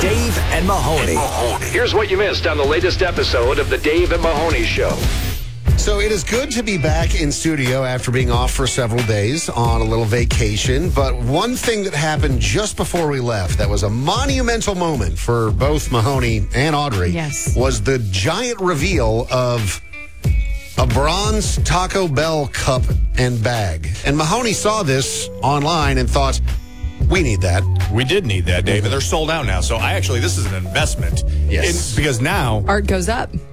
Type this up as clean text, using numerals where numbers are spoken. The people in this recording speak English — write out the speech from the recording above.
Dave and Mahoney. Here's what you missed on the latest episode of the Dave and Mahoney Show. So it is good to be back in studio after being off for several days on a little vacation. But one thing that happened just before we left that was a monumental moment for both Mahoney and Audrey was the giant reveal of a bronze Taco Bell cup and bag. And Mahoney saw this online and thought, we need that. We did need that, Dave, and they're sold out now. So this is an investment. Yes. Because now art goes up.